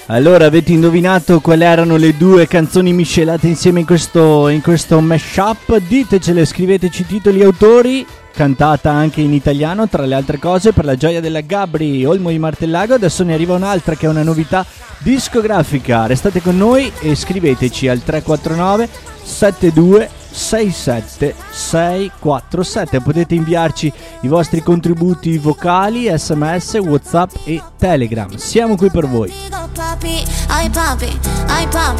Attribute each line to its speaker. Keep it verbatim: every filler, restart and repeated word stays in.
Speaker 1: Allora, avete indovinato quali erano le due canzoni miscelate insieme in questo, in questo mashup? Ditecele, scriveteci titoli e autori. Cantata anche in italiano, tra le altre cose, per la gioia della Gabri Olmo di Martellago. Adesso ne arriva un'altra che è una novità discografica. Restate con noi e scriveteci al tre quattro nove sette due sei sette sei quattro sette. Potete inviarci i vostri contributi vocali, sms, whatsapp e telegram. Siamo qui per voi.
Speaker 2: Papi, ai papi, ai papi,